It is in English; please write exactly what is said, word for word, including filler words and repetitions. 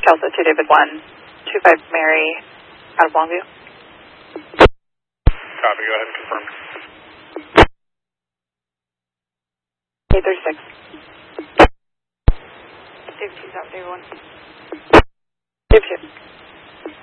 Delta two David one, two five Mary, out of Longview. Copy, go ahead and confirm. eight thirty-six. David two, David one. David two.